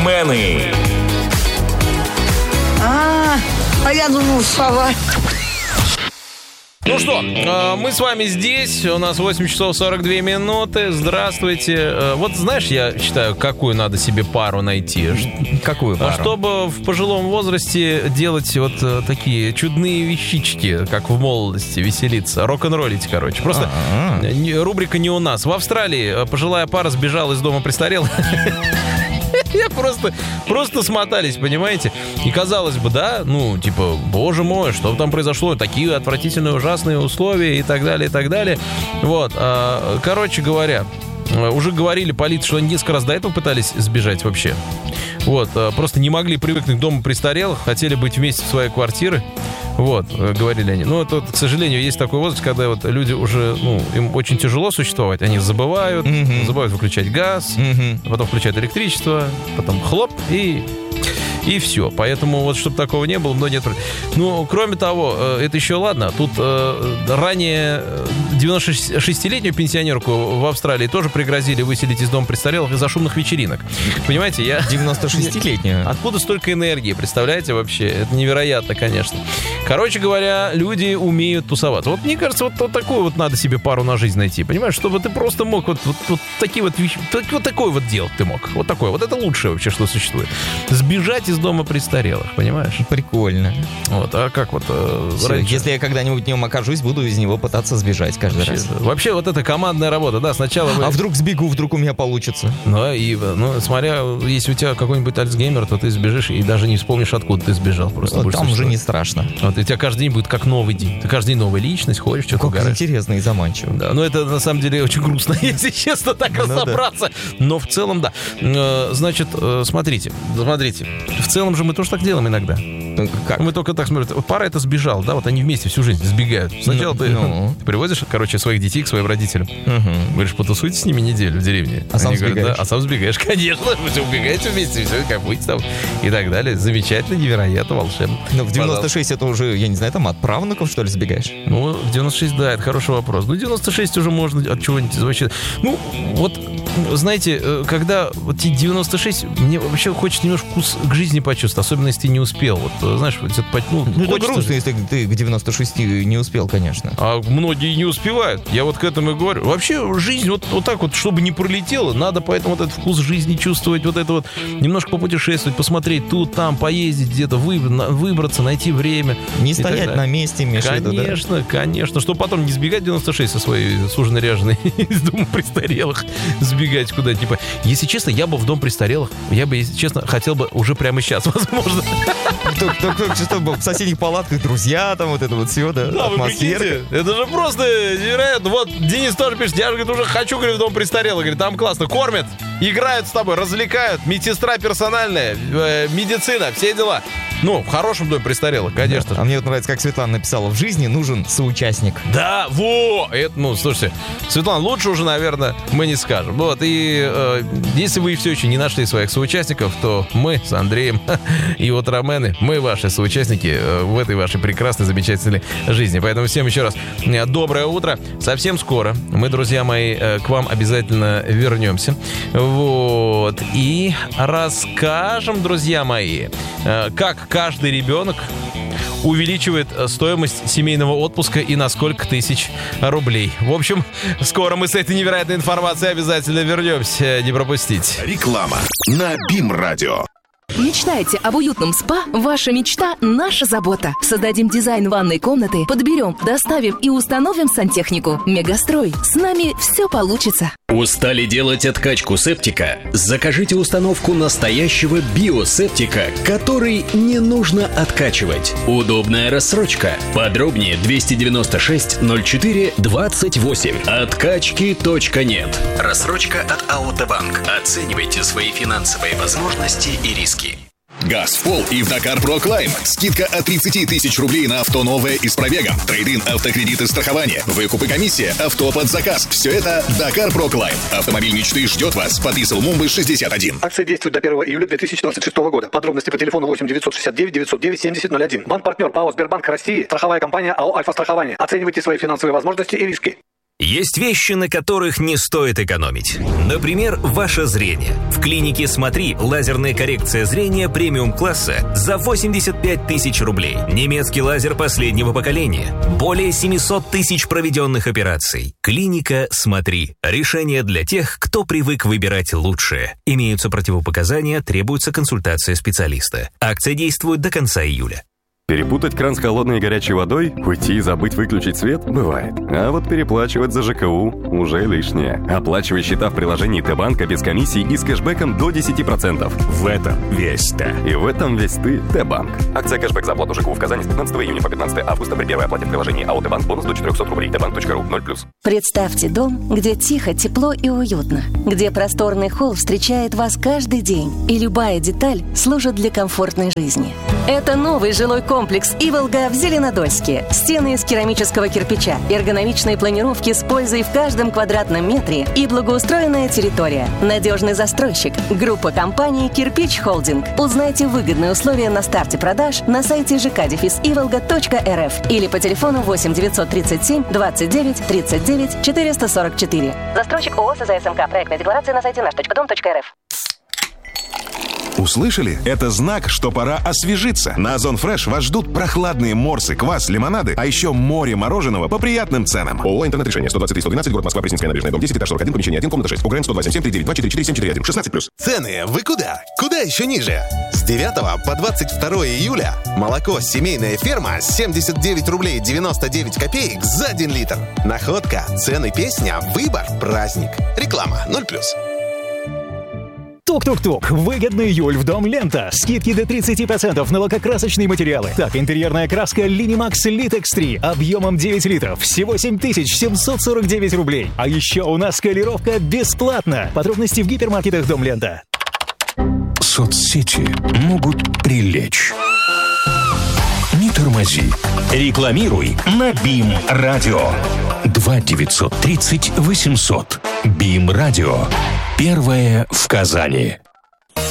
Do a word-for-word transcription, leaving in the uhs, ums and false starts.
Утромены. А, а я думал, сова. Ну что, мы с вами здесь, у нас восемь часов сорок две минуты, здравствуйте. Вот знаешь, я считаю, какую надо себе пару найти? Какую пару? Чтобы в пожилом возрасте делать вот такие чудные вещички, как в молодости, веселиться, рок-н-роллить, короче. Просто А-а-а. рубрика не у нас. В Австралии пожилая пара сбежала из дома престарелых. Я просто, просто смотались, понимаете? И казалось бы, да, ну, типа, боже мой, что там произошло? Такие отвратительные, ужасные условия и так далее, и так далее. Вот, а, короче говоря, уже говорили полиции, что они несколько раз до этого пытались сбежать вообще. Вот, просто не могли привыкнуть к дому престарелых, хотели быть вместе в своей квартире. Вот, говорили они. Ну, это, к сожалению, есть такой возраст, когда вот люди уже, ну, им очень тяжело существовать. Они забывают, mm-hmm. забывают выключать газ, mm-hmm. потом включают электричество, потом хлоп и... И все. Поэтому вот, чтобы такого не было, многие... Ну, кроме того, это еще ладно. Тут э, ранее девяносто шестилетнюю пенсионерку в Австралии тоже пригрозили выселить из дома престарелых из-за шумных вечеринок. Понимаете, я... девяносто шестилетнюю? Откуда столько энергии, представляете, вообще? Это невероятно, конечно. Короче говоря, люди умеют тусоваться. Вот мне кажется, вот, вот такую вот надо себе пару на жизнь найти, понимаешь? Чтобы ты просто мог вот, вот, вот такие вот вещи... Вот такое вот делать ты мог. Вот такое. Вот это лучшее вообще, что существует. Сбежать из дома престарелых, понимаешь? Прикольно. Вот, а как вот... Э, Все, если я когда-нибудь в нем окажусь, буду из него пытаться сбежать каждый вообще, раз. Вообще вот это командная работа, да, сначала вы... А вдруг сбегу, вдруг у меня получится? Ну, и, ну, смотря, если у тебя какой-нибудь альцгеймер, то ты сбежишь и даже не вспомнишь, откуда ты сбежал. Просто вот там уже не страшно. Вот, и у тебя каждый день будет как новый день. Ты каждый день новая личность, ходишь, что-то угораешь. Как интересно и заманчиво. Да, но это на самом деле очень грустно, если честно так ну, разобраться. Да. Но в целом, да. Значит, смотрите, смотрите. В целом же мы тоже так делаем иногда. Как? Мы только так смотрим. Вот пара это сбежала, да, вот они вместе всю жизнь сбегают. Сначала ну, ты, ну. ты привозишь, короче, своих детей к своим родителям. Угу. Говоришь, потусуйте с ними неделю в деревне. А сам говорят, сбегаешь? Да, а сам сбегаешь, конечно. Вы же убегаете вместе, все, как быть там и так далее. Замечательно, невероятно, волшебно. Но в девяносто шесть это уже, я не знаю, там от правнуков, что ли, сбегаешь? Ну, в девяносто шесть, да, это хороший вопрос. Ну, в девяносто шесть уже можно от чего-нибудь вообще... Ну, вот... Знаете, когда вот тебе девяносто шесть, мне вообще хочется немножко вкус к жизни почувствовать, особенно если ты не успел. Вот, знаешь, вот это, ну, ну это грустно, если ты к девяносто шести не успел, конечно. А многие не успевают. Я вот к этому и говорю. Вообще жизнь вот, вот так вот, чтобы не пролетела, надо поэтому вот этот вкус жизни чувствовать, вот это вот, немножко попутешествовать, посмотреть тут, там, поездить где-то, вы, выбраться, найти время. Не стоять на месте, имеешь в виду, да? Конечно, конечно. Чтобы потом не сбегать девяносто шесть со своей суженаряженной из дома престарелых, сбегать куда-то. Типа, если честно, я бы в дом престарелых, я бы, если честно, хотел бы уже прямо сейчас, возможно. Только чтобы в соседних палатках друзья, там вот это вот все, да, да, атмосфера. Это же просто невероятно. Вот Денис тоже пишет, я же, говорит, уже хочу, говорит, в дом престарелых. Говорит, там классно, кормят, играют с тобой, развлекают, медсестра персональная, э, медицина, все дела. Ну, в хорошем доме престарелых, конечно. Да. А мне вот нравится, как Светлана написала, в жизни нужен соучастник. Да, во! Это, ну, слушайте, Светлана, лучше уже, наверное, мы не скажем. Вот, и э, если вы все еще не нашли своих соучастников, то мы с Андреем и Утромены, мы ваши соучастники э, в этой вашей прекрасной, замечательной жизни. Поэтому всем еще раз э, доброе утро. Совсем скоро мы, друзья мои, э, к вам обязательно вернемся. Вот. И расскажем, друзья мои, э, как каждый ребенок увеличивает стоимость семейного отпуска и на сколько тысяч рублей. В общем, скоро мы с этой невероятной информацией обязательно вернемся. Не пропустить. Реклама на БИМ-радио. Мечтаете об уютном спа? Ваша мечта – наша забота. Создадим дизайн ванной комнаты, подберем, доставим и установим сантехнику. Мегастрой. С нами все получится. Устали делать откачку септика? Закажите установку настоящего биосептика, который не нужно откачивать. Удобная рассрочка. Подробнее двести девяносто шесть ноль четыре двадцать восемь. Откачки точка нет. Рассрочка от Алтабанк. Оценивайте свои финансовые возможности и риски. Газфол и в Dakar Pro Climb. Скидка от тридцать тысяч рублей на авто новое и с пробегом. Трейд-ин, автокредиты, страхование. Выкуп и комиссия. Авто под заказ. Все это Dakar Pro Climb. Автомобиль мечты ждет вас. Подписал Мумбы шестьдесят один. Акция действует до первого июля две тысячи двадцать шестого года. Подробности по телефону восемь девятьсот шестьдесят девять девятьсот девять семьдесят ноль один. Банк-партнер ПАО Сбербанк России. Страховая компания АО Альфа-страхование. Оценивайте свои финансовые возможности и риски. Есть вещи, на которых не стоит экономить. Например, ваше зрение. В клинике «Смотри» лазерная коррекция зрения премиум-класса за восемьдесят пять тысяч рублей. Немецкий лазер последнего поколения. Более семьсот тысяч проведенных операций. Клиника «Смотри». Решение для тех, кто привык выбирать лучшее. Имеются противопоказания, требуется консультация специалиста. Акция действует до конца июля. Перепутать кран с холодной и горячей водой, уйти и забыть выключить свет – бывает. А вот переплачивать за ЖКУ уже лишнее. Оплачивай счета в приложении Т-банка без комиссии и с кэшбэком до десять процентов. В этом весь ты. И в этом весь ты. Т-банк. Акция кэшбэк за оплату ЖКУ в Казани с пятнадцатого июня по пятнадцатое августа при первой оплате в приложении АО Т-банк бонус до четыреста рублей. Т банк точка ру. ноль плюс. Представьте дом, где тихо, тепло и уютно. Где просторный холл встречает вас каждый день. И любая деталь служит для комфортной жизни. Это новый жилой комплекс «Иволга» в Зеленодольске. Стены из керамического кирпича, эргономичные планировки с пользой в каждом квадратном метре и благоустроенная территория. Надежный застройщик. Группа компаний «Кирпич Холдинг». Узнайте выгодные условия на старте продаж на сайте жэ ка дефис иволга точка эр эф или по телефону восемь девятьсот тридцать семь двадцать девять тридцать девять четыреста сорок четыре. Застройщик ООО СЗСМК. Проектная декларация на сайте наш точка дом точка эр эф. Услышали? Это знак, что пора освежиться. На Озон Фреш вас ждут прохладные морсы, квас, лимонады, а еще море мороженого по приятным ценам. ООО «Интернет-решение» сто двадцать три сто двенадцать, город Москва, Пресненская набережная, дом десять, этаж сорок один, помещение один, комната шесть. УГРН сто два семь семь три девять два четыре четыре семь четыре один. шестнадцать плюс. Цены вы куда? Куда еще ниже? С девятого по двадцать второе июля молоко «Семейная ферма» семьдесят девять рублей девяносто девять копеек за один литр. Находка, цены, песня, выбор, праздник. Реклама ноль плюс. Тук-тук-тук. Выгодный июль в Дом Лента. Скидки до тридцать процентов на лакокрасочные материалы. Так, интерьерная краска Linimax Litex три объемом девять литров. Всего семь тысяч семьсот сорок девять рублей. А еще у нас скалировка бесплатно. Подробности в гипермаркетах Дом Лента. Соцсети могут прилечь. Не тормози. Рекламируй на БИМ Радио. два девятьсот тридцать восемьсот. БИМ Радио. Первое в Казани.